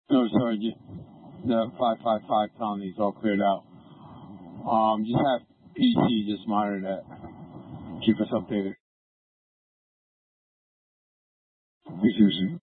No, sorry, just the 555 telling me it's all cleared out. Just have PC just monitor that. Keep us updated. Thank you, sir.